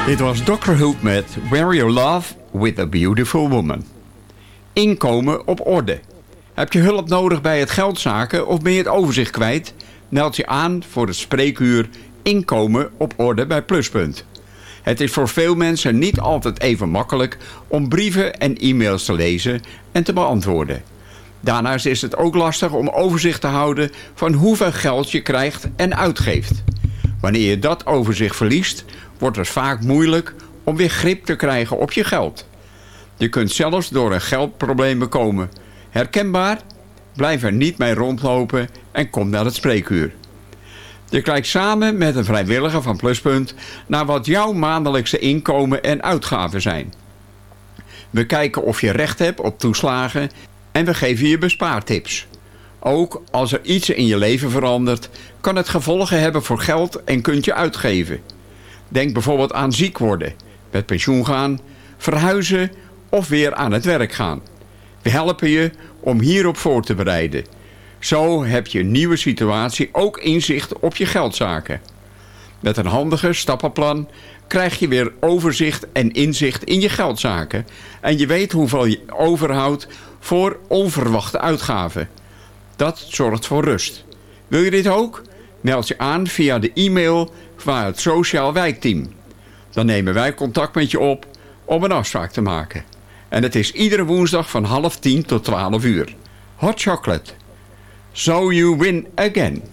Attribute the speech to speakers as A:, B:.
A: Dit was Dr. Hoop met Wear Your Love with a Beautiful Woman. Inkomen op orde. Heb je hulp nodig bij het geldzaken of ben je het overzicht kwijt? Meld je aan voor het spreekuur Inkomen op orde bij Pluspunt. Het is voor veel mensen niet altijd even makkelijk om brieven en e-mails te lezen en te beantwoorden. Daarnaast is het ook lastig om overzicht te houden van hoeveel geld je krijgt en uitgeeft. Wanneer je dat overzicht verliest, wordt het vaak moeilijk om weer grip te krijgen op je geld. Je kunt zelfs door een geldprobleem komen. Herkenbaar? Blijf er niet mee rondlopen en kom naar het spreekuur. Je kijkt samen met een vrijwilliger van Pluspunt naar wat jouw maandelijkse inkomen en uitgaven zijn. We kijken of je recht hebt op toeslagen en we geven je bespaartips. Ook als er iets in je leven verandert, kan het gevolgen hebben voor geld en kunt je uitgeven. Denk bijvoorbeeld aan ziek worden, met pensioen gaan, verhuizen of weer aan het werk gaan. We helpen je om hierop voor te bereiden. Zo heb je een nieuwe situatie ook inzicht op je geldzaken. Met een handige stappenplan krijg je weer overzicht en inzicht in je geldzaken. En je weet hoeveel je overhoudt voor onverwachte uitgaven. Dat zorgt voor rust. Wil je dit ook? Meld je aan via de e-mail van het Sociaal Wijkteam. Dan nemen wij contact met je op om een afspraak te maken. En het is iedere woensdag van 9:30 tot 12:00. Hot chocolate. So you win again.